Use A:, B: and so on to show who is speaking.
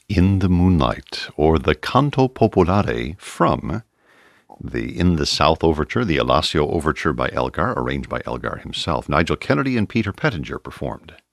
A: In the Moonlight, or the Canto Popolare from the In the South Overture, the Alassio Overture by Elgar, arranged by Elgar himself. Nigel Kennedy and Peter Pettinger performed.